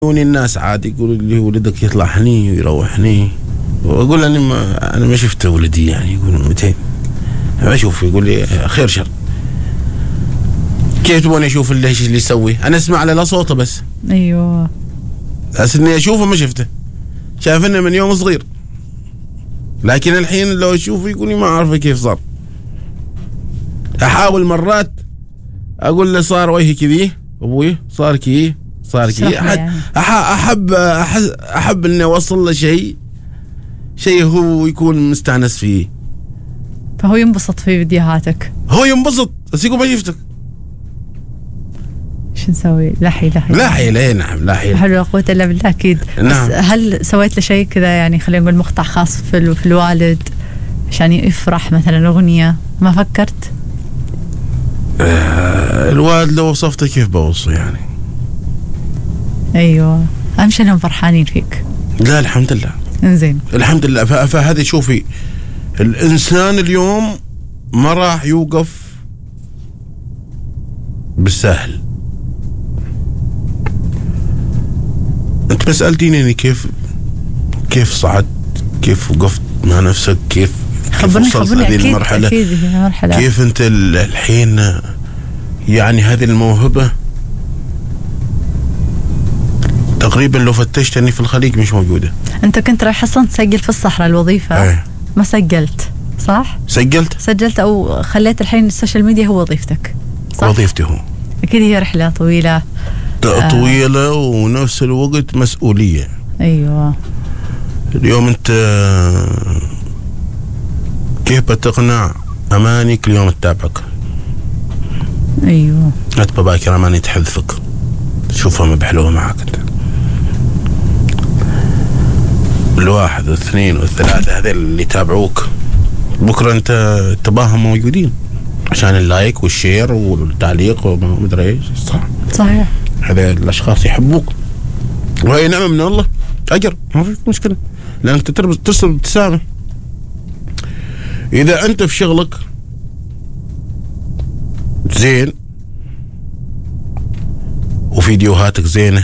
الناس عادي يقولوا لي ولدك يطلع هني ويروح هني، واقول انا ما شفت ولدي، يعني يقول 200 ما اشوف، يقول لي خير شر. كيف تبغوني اشوف اللي يسوي؟ انا اسمع له صوته بس. ايوه بس اني اشوفه ما شفته، شافني من يوم صغير، لكن الحين لو اشوفه يقول لي ما اعرف كيف صار. احاول مرات اقول له صار وجهي كذي ابوي، صار كذي صار كذي. احب اني اوصل له شيء هو يكون مستانس فيه، فهو ينبسط في فيديوهاتك. هو ينبسط بس يقول ما شفتك. شو نسوي؟ لا حيل. اي نعم، لا حيل. حول ولا قوة الا بالله اكيد. نعم. بس هل سويت له شيء كذا، يعني خلينا نقول مقطع خاص في الوالد عشان يفرح مثلا اغنية؟ ما فكرت؟ الوالد لو وصفته كيف بوصه يعني. ايوه اهم شيء انهم فرحانين فيك. لا الحمد لله. انزين الحمد لله. فهذه شوفي، الانسان اليوم ما راح يوقف بالسهل. انت بس سألتيني كيف صعدت، كيف وقفت مع نفسك، كيف وصلت هذه المرحلة. كيف انت الحين يعني هذه الموهبة تقريبا لو فتشتني في الخليج مش موجودة. انت كنت رايح اصلا تسجل في الصحراء الوظيفة. ما سجلت صح؟ سجلت او خليت الحين السوشيال ميديا هو وظيفتك صح؟ وظيفتي هو. اكيد هي رحلة طويلة طويلة ونفس الوقت مسؤولية. ايوه. اليوم انت كيف بتقنع اماني كل يوم تتابعك؟ ايوه. لا تبى باكر اماني تحذفك، تشوفها ما بحلوها معك انت. الواحد والاثنين والثلاثة هذول اللي يتابعوك بكرة انت تباهم موجودين عشان اللايك والشير والتعليق وما ادري ايش. صحيح. هذول الاشخاص يحبوك، وهي نعمة من الله، اجر ما في مشكلة، لانك ترسل ابتسامة. اذا انت في شغلك زين وفيديوهاتك زينة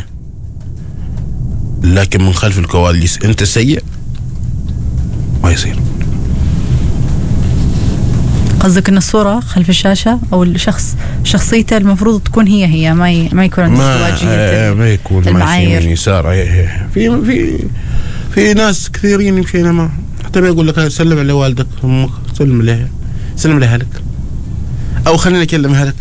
لكن من خلف الكواليس انت سيء، ما يصير. قصدك ان الصورة خلف الشاشة او الشخص شخصيته المفروض تكون هي ما يكون عندك ازدواجية، ما يكون ماشي من يسار. في ناس كثيرين يمشينا معه، حتى ما يقول لك سلم على والدك امك، سلم لها لك، او خليني اكلمها لك.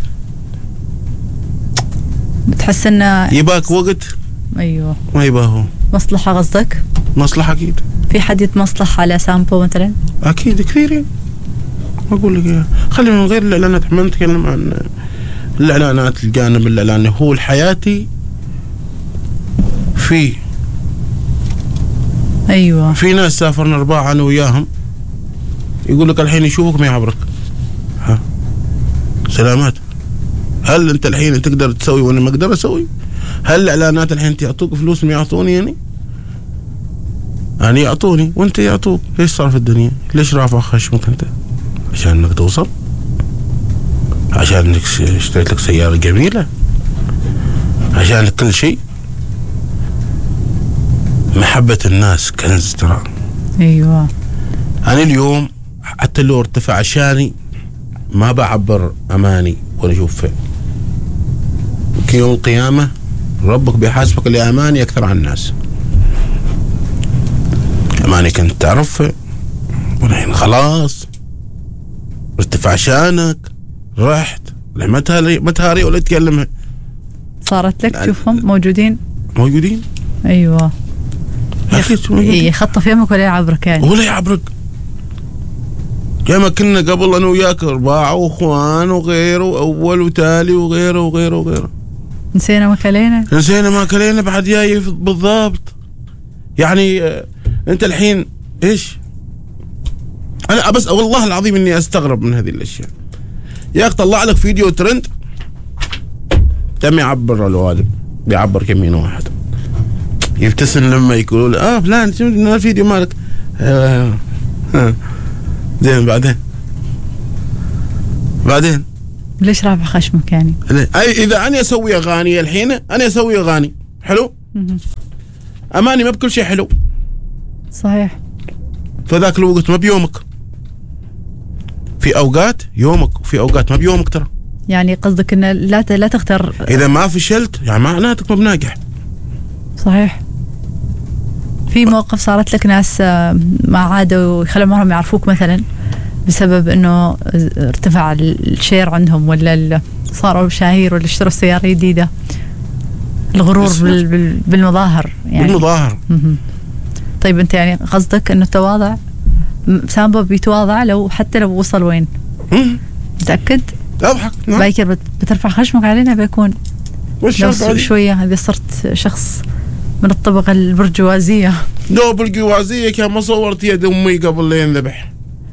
بتحس انه يباك وقت. ايوه. ما يباهو مصلحة. قصدك مصلحة اكيد. في حد يتمصلح على سامبو مثلا؟ اكيد كثيرين. اقول لك خلينا من غير الاعلانات، ما نتكلم عن الاعلانات. الجانب الاعلاني هو الحياتي. ايوه في ناس سافرنا 4 انا وياهم يقول لك الحين يشوفك ما يعبرك. سلامات. هل انت الحين تقدر تسوي وانا ما اقدر اسوي؟ هل الاعلانات الحين يعطوك فلوس ما يعطوني؟ يعني يعطوني وانت يعطوك. ايش صار في الدنيا؟ ليش رافع خشمك انت؟ عشان انك توصل؟ عشان انك اشتريت لك سيارة جميلة؟ عشان كل شيء؟ محبة الناس كنز ترى. ايوه. انا اليوم حتى لو ارتفع شاني ما بعبر اماني ولا اشوف فيه. كل يوم القيامة ربك بيحاسبك لأماني أكثر عن الناس. أماني كنت تعرف والحين خلاص ارتفع شانك، رحت ما تهاري ولا تكلمها. صارت لك تشوفهم موجودين. أيوة. يخطف يمك ولا يعبرك يعني؟ ولا يعبرك. كما كنا قبل أنا وياك 4 وأخوان وغيره وأول وتالي وغيره. نسينا ما كلينا بعد جاي بالضبط. يعني أنت الحين إيش؟ أنا بس والله العظيم إني أستغرب من هذه الأشياء. ياك طلع لك فيديو ترند تم يعبر الوالد، بيعبر كمين واحد، يبتسم لما يقولوا له فلان شو الفيديو مالك؟ زين بعدين ليش رافع خشمك يعني؟ اذا انا اسوي اغاني الحين، انا اسوي اغاني حلو اماني ما بكل شيء حلو. صحيح. فذاك الوقت ما بيومك، في اوقات يومك وفي اوقات ما بيومك ترى. يعني قصدك ان لا تختار اذا ما فشلت يعني معناتك ما بناجح. صحيح. في موقف صارت لك ناس ما عادوا يخلوا مرهم يعرفوك مثلا بسبب انه ارتفع الشير عندهم، ولا صاروا مشاهير، ولا اشتروا سيارة جديدة؟ الغرور بالمظاهر يعني. بالمظاهر. طيب انت يعني قصدك انه التواضع، سامبو بيتواضع لو حتى لو وصل وين؟ متأكد؟ اضحك. بايكر بترفع خشمك علينا بيكون لو شوية هذه صرت شخص من الطبقة البرجوازية. لو بالجوازية كان ما صورت يد امي قبل لا ينذبح.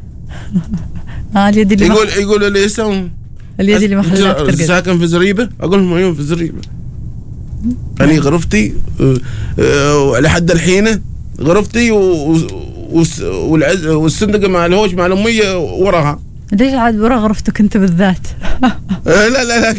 اليد اللي يقولوا لي يسوون اليد اللي ما خلاك ترقد. ساكن في زريبة؟ اقول لهم ايوه في زريبة. أنا غرفتي لحد الحين غرفتي والصندقة مع الهوش مع الأمية وراها. ليش عاد ورا غرفتك أنت بالذات؟ لا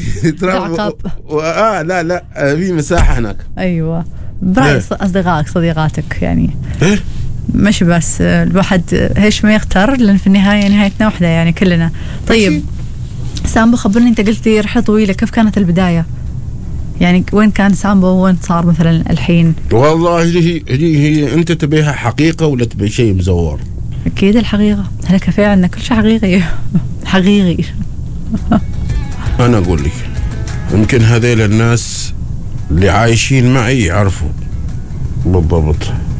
لا في مساحة هناك. أيوة برأي أصدقائك صديقاتك يعني. إيه؟ مش بس الواحد هيش ما يختار، لأن في النهاية نهايتنا واحدة يعني كلنا. طيب سامبو خبرني، أنت قلت لي رحلة طويلة، كيف كانت البداية؟ يعني وين كان سامبو وين صار مثلا الحين؟ والله هي انت تبيها حقيقة ولا تبي شيء مزور؟ اكيد الحقيقة، هلا كفاية عندنا كل شيء حقيقي. حقيقي. انا اقول لك يمكن هذيل الناس اللي عايشين معي يعرفوا بالضبط.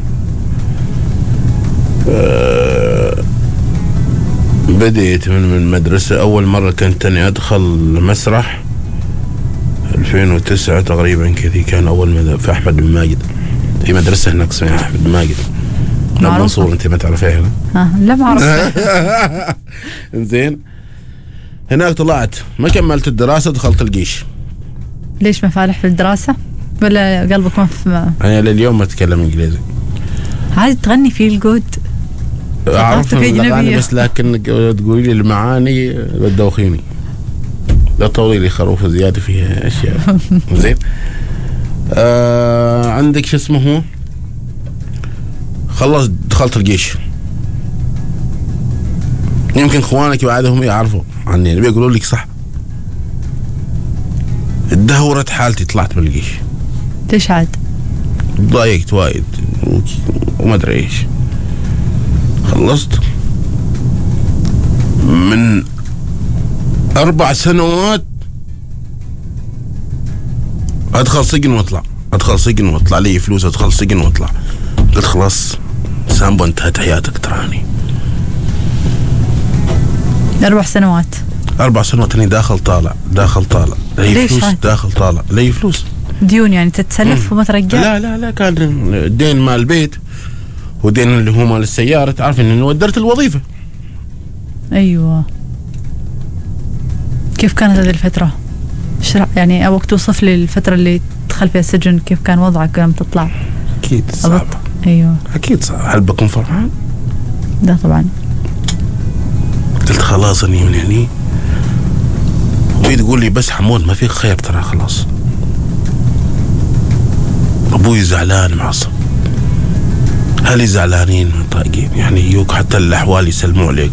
بديت من المدرسة، اول مرة كنت اني ادخل مسرح 2009 تقريبا كذي، كان اول في احمد بن ماجد، في مدرسه هناك اسمها احمد بن ماجد. منصور انت ما تعرفيها؟ لا ما اعرفها. زين هناك طلعت ما كملت الدراسه، دخلت الجيش. ليش ما فالح في الدراسه ولا قلبك ما في؟ انا لليوم ما اتكلم انجليزي. عادي تغني في الجود، اعرف الاغاني بس لكن تقولي لي المعاني بتدوخيني، لا طولي لي خروف زياده فيها اشياء. زين عندك شو اسمه هو، خلص دخلت الجيش. يمكن اخوانك بعدهم يعرفوا عني، بيقولوا لك صح. اتدهورت حالتي، طلعت من الجيش. ليش عاد؟ ضايقت وايد وما ادري ايش. خلصت من 4 سنوات ادخل سجن واطلع، ادخل سجن واطلع، لي فلوس ادخل سجن واطلع. قلت خلاص سامبو انتهت حياتك تراني. 4 سنوات 4 سنوات اني داخل طالع داخل طالع، لي فلوس داخل طالع، لي فلوس ديون يعني تتسلف وما ترجع؟ لا كان دين مال البيت ودين اللي هو مال السيارة. تعرف اني ودرت الوظيفة. ايوه. كيف كانت هذه الفترة؟ يعني أبغاك توصف لي الفترة اللي دخل فيها السجن، كيف كان وضعك لما تطلع؟ أكيد صعب. أيوه أكيد صعب. هل بكون فرحان؟ لا طبعا. قلت خلاص اني من هني، وهي تقول لي بس حمود ما فيك خير ترى خلاص. أبوي زعلان معصب، أهلي زعلانين طايقين يعني يوك، حتى الأحوال يسلموا عليك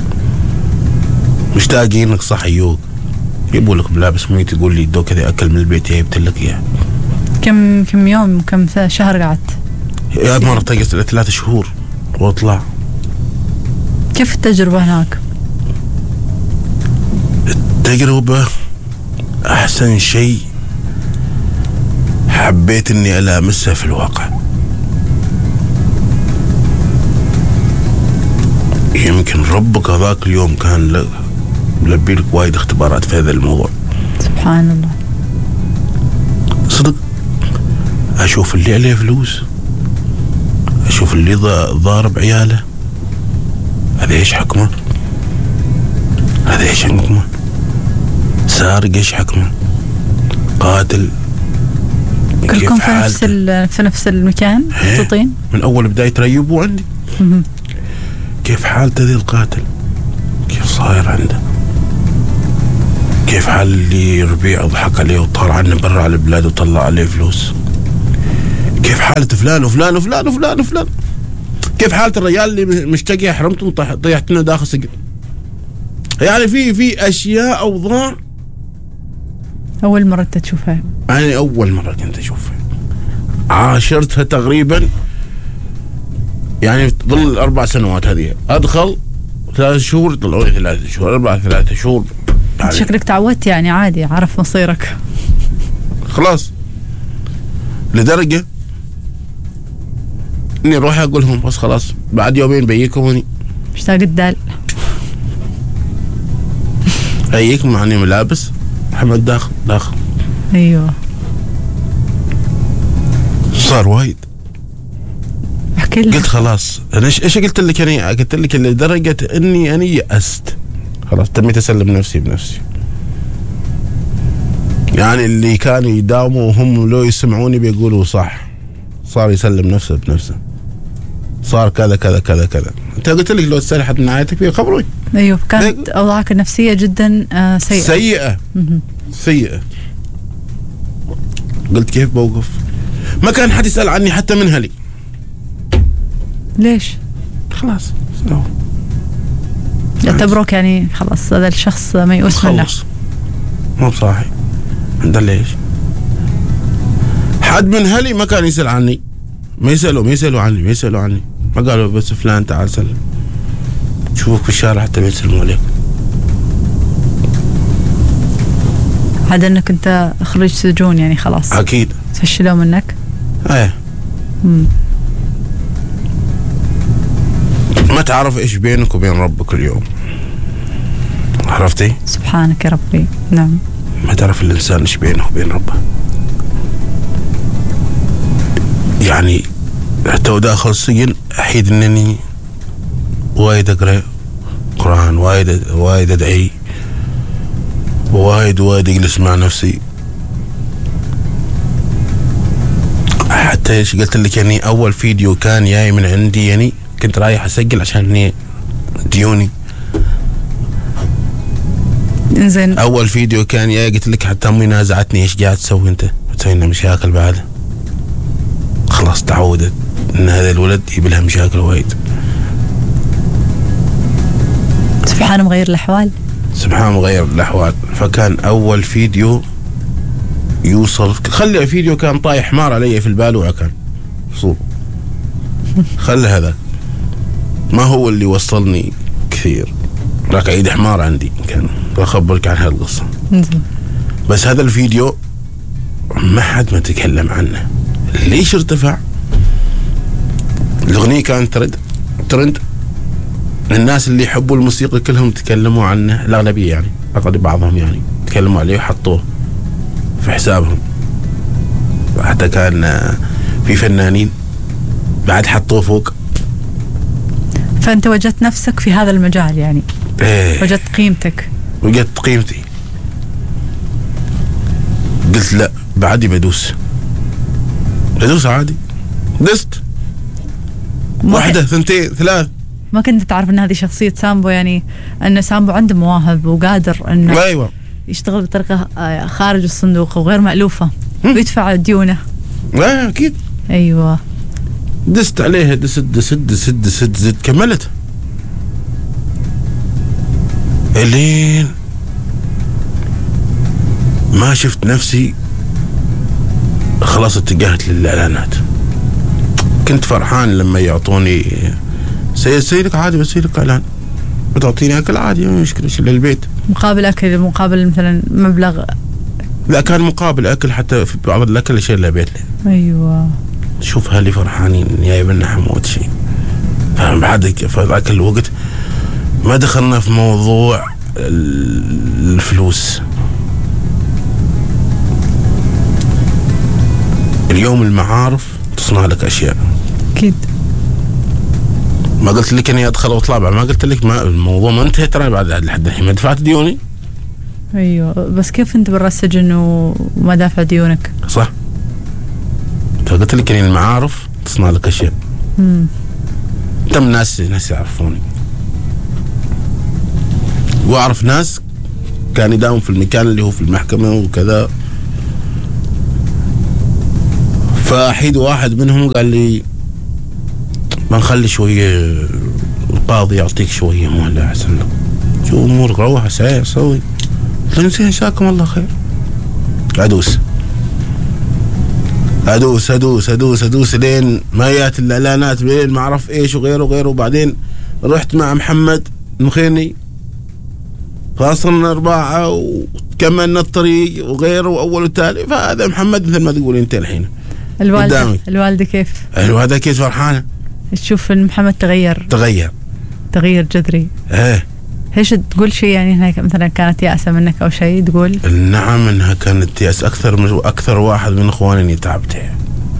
مشتاقينك صح يوك، يجيبوا لك ملابس ميت، تقول لي دو كذا أكل من البيت جبت لك إياه. كم يوم كم شهر قعدت؟ يا مرة طقست 3 شهور واطلع. كيف التجربة هناك؟ التجربة أحسن شيء حبيت إني ألامسها في الواقع. يمكن ربك هذاك اليوم كان لبي لك وايد اختبارات في هذا الموضوع. سبحان الله. صدق أشوف اللي عليه فلوس، أشوف اللي ضارب عياله، هذا إيش حكمه؟ هذا إيش حكمه؟ سارق إيش حكمه؟ قاتل كلكم في نفس المكان محطوطين؟ من أول بداية تريبوا عندي. كيف حالته ذي القاتل؟ كيف صاير عنده؟ كيف حال اللي ربيع ضحك عليه وطار عنه برا على البلاد وطلع عليه فلوس؟ كيف حالة فلان وفلان وفلان وفلان وفلان، كيف حالة الرجال اللي مشتكي حرمته طيحت لنا داخل سجن. يعني في اشياء اوضاع اول مرة انت تشوفها. يعني اول مرة كنت اشوفها، عاشرتها تقريبا يعني ظل 4 سنوات هذه. ادخل 3 شهور يطلعوني 3 شهور 4 3 شهور. يعني شكلك تعودت يعني عادي، عارف مصيرك خلاص، لدرجة اني اروح اقول لهم بس خلاص بعد يومين بيجيكم. مشتاق الدال اجيكم معني ملابس محمد داخل. ايوه صار وايد. احكي لي. قلت خلاص انا ايش قلت لك؟ انا قلت لك لدرجة اني انا يأست خلاص، تميت اسلم نفسي بنفسي. يعني اللي كانوا يداوموا وهم لو يسمعوني بيقولوا صح، صار يسلم نفسه بنفسه، صار كذا كذا كذا كذا. انت قلت لك لو تسالحت من نهايتك بيخبروي. ايوه كانت اوضاعك النفسيه جدا سيئه. سيئه. قلت كيف بوقف؟ ما كان حد يسال عني حتى من اهلي. ليش؟ خلاص يعتبروك يعني خلاص هذا الشخص ميؤوس منه، مو صاحي. ده ليش؟ حد من اهلي ما كان يسال عني، ما يسالوا عني، ما قالوا بس فلان تعال سلم، تشوفك في الشارع حتى ما يسلموا عليك. هذا انك انت خريج سجون يعني خلاص اكيد فشلوا منك. ايه ما تعرف ايش بينك وبين ربك اليوم، عرفتي؟ سبحانك يا ربي. نعم. ما تعرف الانسان ايش بينه وبين ربه. يعني حتى وداخل السجن احيد انني وايد اقرا قرآن، وايد ادعي، وايد اجلس مع نفسي. حتى ايش قلت لك يعني اول فيديو كان جاي من عندي، يعني كنت رايح اسجل عشان ديوني. زين. اول فيديو كان جاي قلت لك حتى امي نازعتني ايش قاعد تسوي انت؟ تسوي لنا مشاكل بعد. خلاص تعودت ان هذا الولد يجيب لها مشاكل وايد. سبحان مغير الاحوال. سبحان مغير الاحوال. فكان اول فيديو يوصل، خلي الفيديو كان طايح حمار علي في البالوعه، كان صوب. خلي هذا ما هو اللي وصلني كثير، راك عيد حمار عندي كان بخبرك عن هالقصه. بس هذا الفيديو ما حد ما تكلم عنه. ليش ارتفع؟ الاغنيه كانت ترند، الناس اللي يحبوا الموسيقى كلهم تكلموا عنه، الاغلبيه يعني اقل بعضهم يعني تكلموا عليه وحطوه في حسابهم. حتى كان في فنانين بعد حطوه فوق. فانت وجدت نفسك في هذا المجال يعني. وجدت قيمتك. وجدت قيمتي. قلت لا بعدي بدوس عادي. دست 1 2 3. ما كنت تعرف ان هذه شخصية سامبو، يعني ان سامبو عنده مواهب وقادر انه ايوه يشتغل بطريقة خارج الصندوق وغير مألوفة ويدفع ديونه. لا اكيد. ايوه دست عليها، دست كملت الين ما شفت نفسي خلاص اتجهت للاعلانات. كنت فرحان لما يعطوني سيدك عادي، بس سيدك اعلان، بتعطيني اكل عادي ما مشكله للبيت. مقابل اكل، مقابل مثلا مبلغ. لا كان مقابل اكل، حتى في بعض الاكل اشيل له بيت لي. ايوه شوف هالي فرحانين جايب لنا حمود شيء. فبعد ذاك الوقت ما دخلنا في موضوع الفلوس. اليوم المعارف تصنع لك اشياء. اكيد. ما قلت لك اني ادخل واطلع، ما قلت لك ما الموضوع ما انتهى ترى بعد لحد الحين ما دفعت ديوني. ايوه بس كيف انت برا السجن وما دافع ديونك؟ صح. فقلت لك اني المعارف تصنع لك اشياء. تم ناس يعرفوني، واعرف ناس كان يداوم في المكان اللي هو في المحكمة وكذا. ف فأحيد واحد منهم قال لي ما نخلي شوية القاضي يعطيك شوية مهلة أحسن لك، شو أمورك روح ساير سوي. قلت زين جزاكم الله خير. أدوس أدوس أدوس أدوس أدوس لين ما جات الإعلانات لين ما أعرف إيش وغيره وغيره. وبعدين رحت مع محمد المخيني فاصلنا 4 وكملنا الطريق وغيره وأول وتالي. فهذا محمد مثل ما تقول أنت الحين. الوالدة كيف؟ الوالدة كيف فرحانة تشوف إن محمد تغير جذري. ايش تقول شيء يعني هناك مثلا كانت يأسة منك أو شيء تقول؟ نعم إنها كانت يأس أكثر واحد من إخواني إني تعبتها.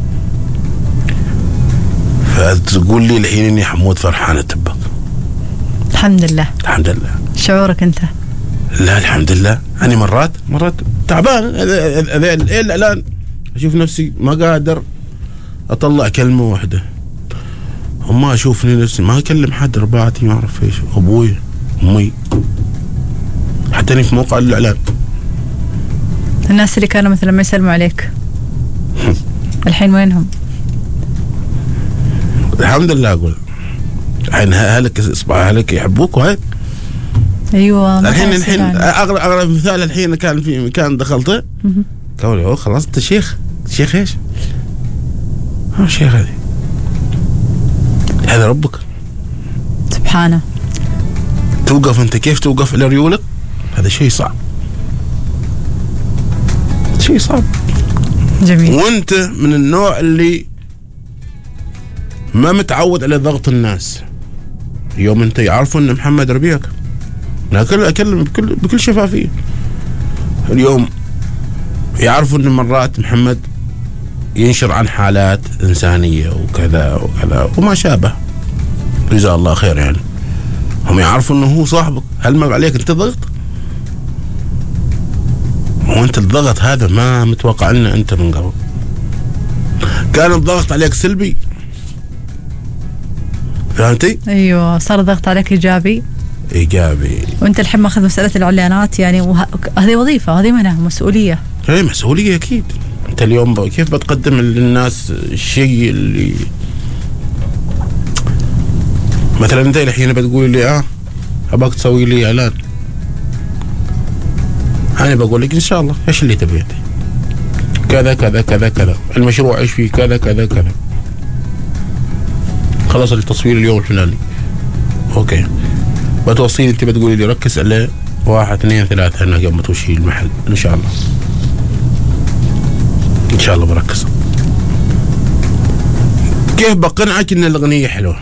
فتقول لي الحين إني حمود فرحانة تبك. الحمد لله. الحمد لله. شعورك أنت؟ لا الحمد لله. أنا مرات تعبان الآن أشوف نفسي ما قادر أطلع كلمة واحدة. وما أشوفني نفسي ما أكلم حد، رباعتي ما أعرف إيش، أبوي أمي، حتى أنا في موقع الإعلان. الناس اللي كانوا مثلا ما يسلموا عليك الحين وينهم؟ الحمد لله. أقول الحين أهلك أهلك يحبوك وهاي. أيوة. الحين أغلب مثال الحين كان في مكان دخلته قالوا لي خلاص أنت شيخ إيش؟ شيخ هذا ربك سبحانه. توقف أنت كيف توقف على ريولك؟ هذا شيء صعب. جميل. وأنت من النوع اللي ما متعود على ضغط الناس. يوم أنت يعرفوا أن محمد ربيعك، أنا أكلم بكل شفافية، اليوم يعرفوا أن مرات محمد ينشر عن حالات إنسانية وكذا وكذا وما شابه، جزاه الله خير. يعني هم يعرفوا أنه هو صاحبك. هل ما عليك أنت ضغط؟ وأنت الضغط هذا ما متوقع أنه أنت من قبل. كان الضغط عليك سلبي، فهمتي؟ أيوة صار الضغط عليك إيجابي. وأنت الحين ماخذ مسألة الإعلانات يعني هذه وظيفة، هذه منها مسؤولية. هي مسؤولية أكيد. أنت اليوم كيف بتقدم للناس الشيء اللي مثلا أنت الحين بتقول لي أبغاك تسوي لي إعلان، أنا بقول لك إن شاء الله إيش اللي تبيه كذا كذا كذا كذا، المشروع إيش فيه كذا كذا كذا، خلاص التصوير اليوم الفلاني أوكي، بتوصيني أنت بتقولي لي ركز عليه 1 2 3 هنا قبل ما توشي المحل. إن شاء الله إن شاء الله بركز. كيف بقنعك إن الأغنية حلوة؟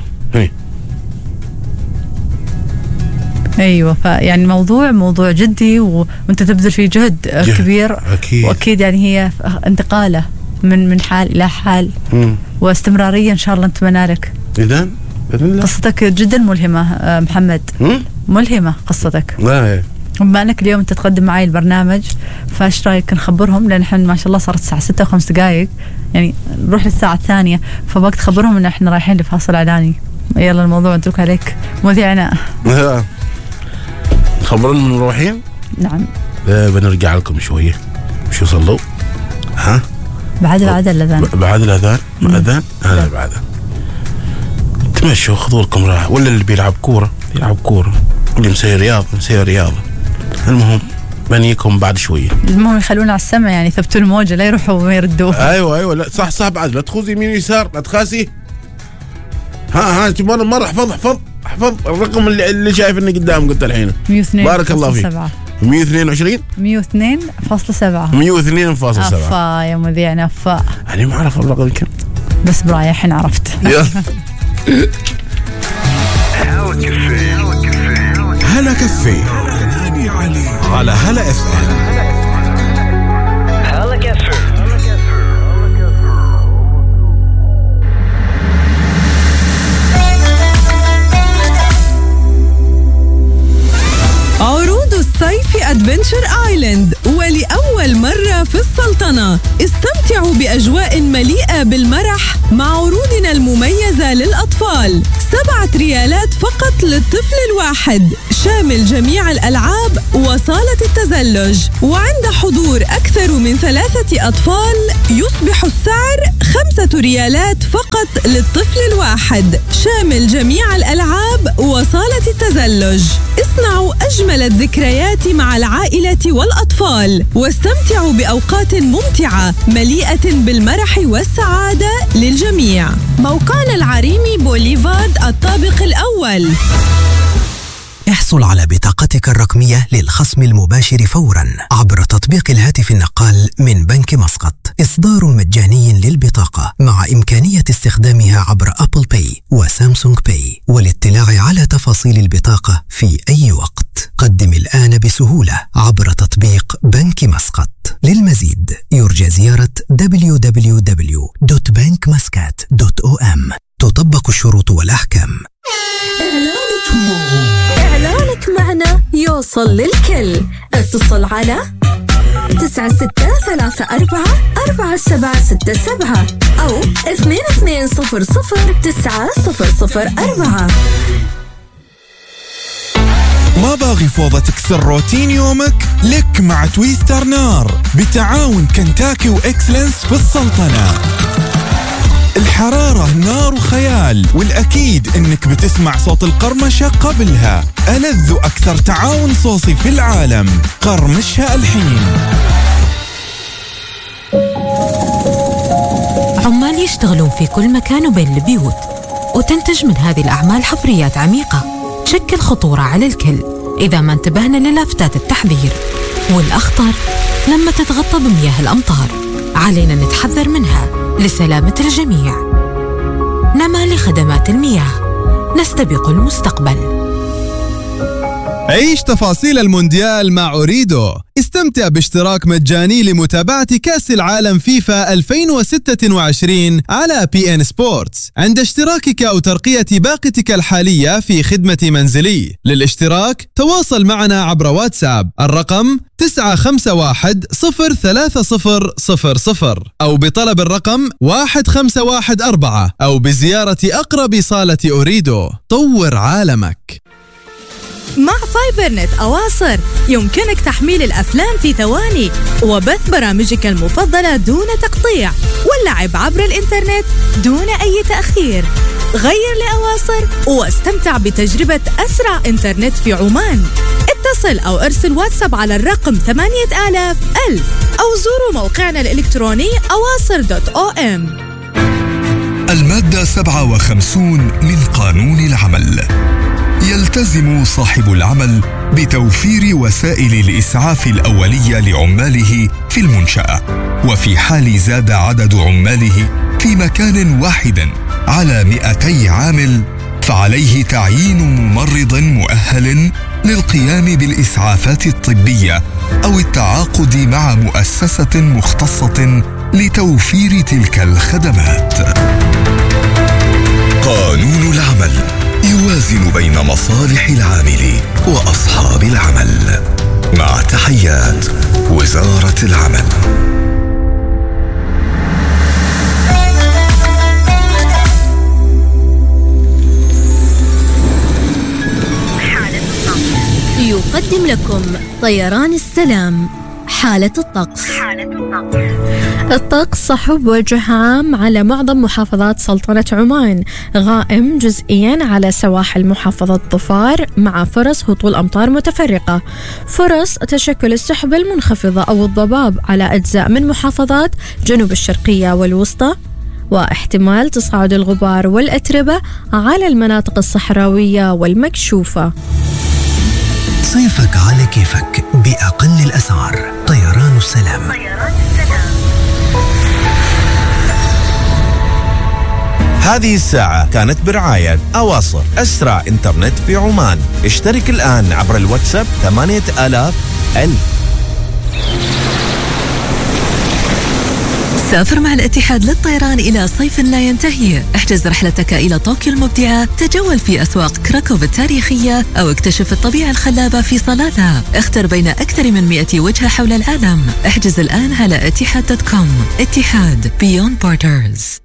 أيوة. فيعني موضوع جدي وأنت تبذل فيه جهد كبير أكيد. وأكيد يعني هي انتقالة من حال إلى حال واستمرارية إن شاء الله نتمنى لك. إذن قصتك جدا ملهمة محمد. ملهمة قصتك. لا بما أنك اليوم أنت تقدم معي البرنامج، فايش رأيك نخبرهم؟ لأن احنا ما شاء الله صارت الساعة 6:05 يعني نروح للساعة الثانية، فبقى تخبرهم إن احنا رايحين لفاصل إعلاني. يلا الموضوع نترك عليك مذيعنا. خبرنا من روحين. نعم. بنرجع لكم شوية. شو صلوا؟ بعد الأذان. بعد الأذان. أذان. أنا بعد. تمشوا خذوا لكم راحة، ولا اللي بيلعب كورة يلعب كورة، واللي مسوي رياضة. المهم بنيكم بعد شوية. المهم يخلونا على السمع يعني، ثبتوا الموجة لا يروحوا وما يردوا. أيوة لا صح بعد لا تخوز يمين ويسار، لا تخاسي. تبغى مرة احفظ الرقم اللي شايف انه قدام قلت الحين. 102. بارك الله فيك. 122. 102.7. 102.7. أفا يا مذيعنا أفا. أنا ما أعرف الرقم كم. بس برايح الحين عرفت. هلا كافيه على هلا اف ام. عروض الصيف أدفنتشر آيلاند، ولأول مرة في السلطنة استمتعوا بأجواء مليئة بالمرح مع عروضنا المميزة للأطفال، 7 ريالات فقط للطفل الواحد، شامل جميع الألعاب وصالة التزلج. وعند حضور أكثر من 3 أطفال يصبح السعر 5 ريالات فقط للطفل الواحد، شامل جميع الألعاب وصالة التزلج. اصنعوا أجمل الذكريات مع العائلة والأطفال، واستمتعوا بأوقات ممتعة مليئة بالمرح والسعادة للجميع. موقعنا العريمي بوليفارد الطابق الأول. احصل على بطاقتك الرقمية للخصم المباشر فوراً عبر تطبيق الهاتف النقال من بنك مسقط. إصدار مجاني للبطاقة مع إمكانية استخدامها عبر أبل باي وسامسونج باي. والاطلاع على تفاصيل البطاقة في أي وقت قدم الآن بسهولة عبر تطبيق بنك مسقط. للمزيد يرجى زيارة www.bankmuscat.om. تطبق الشروط والأحكام. إعلانك معنا يوصل للكل. اتصل على 96344747 أو 22009004. ما باغي فوضى تكسر روتين يومك؟ لك مع تويستر نار بتعاون كنتاكي وإكسلنس في السلطنة. الحرارة نار وخيال، والأكيد إنك بتسمع صوت القرمشة قبلها. ألذ وأكثر تعاون صوصي في العالم، قرمشها الحين. عمال يشتغلون في كل مكان وبين البيوت، وتنتج من هذه الأعمال حفريات عميقة تشكل خطورة على الكل إذا ما انتبهنا للافتات التحذير. والأخطر لما تتغطى بمياه الأمطار، علينا نتحذر منها لسلامة الجميع. نما لخدمات المياه، نستبق المستقبل. عيش تفاصيل المونديال مع أوريدو. استمتع باشتراك مجاني لمتابعة كأس العالم فيفا 2026 على PN Sports عند اشتراكك أو ترقية باقتك الحالية في خدمة منزلي. للاشتراك تواصل معنا عبر واتساب الرقم 95103000 أو بطلب الرقم 1514 أو بزيارة أقرب صالة أوريدو. طور عالمك. مع فايبر نت أواصر يمكنك تحميل الأفلام في ثواني وبث برامجك المفضلة دون تقطيع واللعب عبر الإنترنت دون أي تأخير. غير لأواصر واستمتع بتجربة أسرع إنترنت في عمان. اتصل أو ارسل واتساب على الرقم 8000 أو زوروا موقعنا الإلكتروني awasr.om. المادة 57 من قانون العمل: يلتزم صاحب العمل بتوفير وسائل الإسعاف الأولية لعماله في المنشأة، وفي حال زاد عدد عماله في مكان واحد على 200 عامل فعليه تعيين ممرض مؤهل للقيام بالإسعافات الطبية أو التعاقد مع مؤسسة مختصة لتوفير تلك الخدمات. قانون العمل يوازن بين مصالح العامل وأصحاب العمل. مع تحيات وزارة العمل. يقدم لكم طيران السلام حالة الطقس. الطقس صحو بوجه عام على معظم محافظات سلطنة عمان، غائم جزئيا على سواحل محافظة ظفار مع فرص هطول أمطار متفرقة، فرص تشكل السحب المنخفضة أو الضباب على أجزاء من محافظات جنوب الشرقية والوسطى، واحتمال تصاعد الغبار والأتربة على المناطق الصحراوية والمكشوفة. صيفك على كيفك بأقل الأسعار. طيران السلام. هذه الساعة كانت برعاية أواصر، أسرع إنترنت في عمان. اشترك الآن عبر الواتساب 8000. سافر مع الاتحاد للطيران إلى صيف لا ينتهي. احجز رحلتك إلى طوكيو المبدعة، تجول في أسواق كراكوف التاريخية أو اكتشف الطبيعة الخلابة في صلالة. اختر بين أكثر من 100 وجهة حول العالم. احجز الآن على etihad.com. اتحاد Beyond Borders.